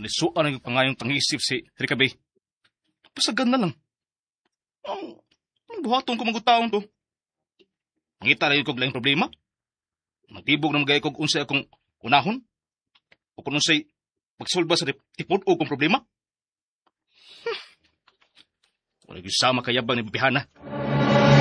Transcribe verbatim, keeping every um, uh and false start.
Lisuan ang pangayong pangisip si Rikabay. Pasagan na lang. Ang, ang buhaton ko mga taon to. Mangita rin kong laing problema. Magtibog na magay kong unsay akong unahon. O kung unsay magsulba sa tipod o kong problema. Hmm. Wala yung sama kayabang ni Bibihana.